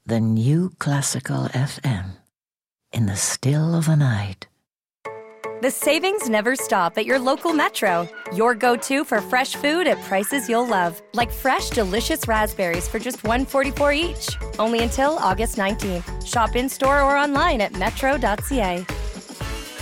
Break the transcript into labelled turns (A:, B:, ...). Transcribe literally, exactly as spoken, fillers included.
A: the new classical F M. In the still of the night.
B: The savings never stop at your local Metro. Your go-to for fresh food at prices you'll love. Like fresh, delicious raspberries for just one dollar and forty-four cents each. Only until August nineteenth. Shop in-store or online at metro dot c a.